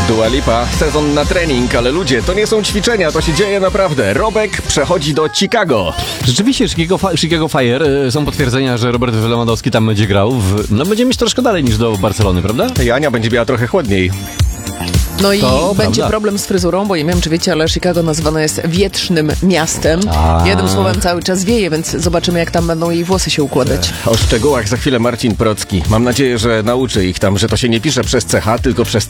Dua Lipa, sezon na trening, ale ludzie, to nie są ćwiczenia, to się dzieje naprawdę. Robek przechodzi do Chicago. Rzeczywiście Chicago Fire są potwierdzenia, że Robert Lewandowski tam będzie grał. Będzie mieć troszkę dalej niż do Barcelony, prawda? I Ania będzie miała trochę chłodniej. No i To będzie prawda. problem z fryzurą, bo nie wiem, czy wiecie, ale Chicago nazywane jest wietrznym miastem. Jednym słowem cały czas wieje, więc zobaczymy, jak tam będą jej włosy się układać. O szczegółach za chwilę Marcin Procki. Mam nadzieję, że nauczy ich tam, że to się nie pisze przez CH, tylko przez